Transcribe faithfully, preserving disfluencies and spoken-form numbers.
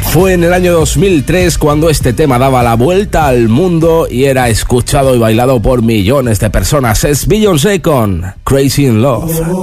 Fue en el año dos mil tres cuando este tema daba la vuelta al mundo y era escuchado y bailado por millones de personas. Es Beyoncé con Crazy in Love.